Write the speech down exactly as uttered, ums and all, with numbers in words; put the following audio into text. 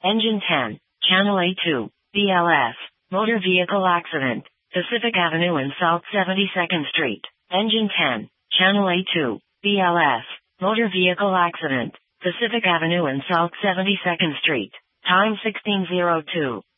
Engine ten. Channel A two. B L S. Motor vehicle accident. Pacific Avenue and South seventy-second Street. Engine ten. Channel A two. B L S. Motor vehicle accident. Pacific Avenue and South seventy-second Street. Time sixteen oh two.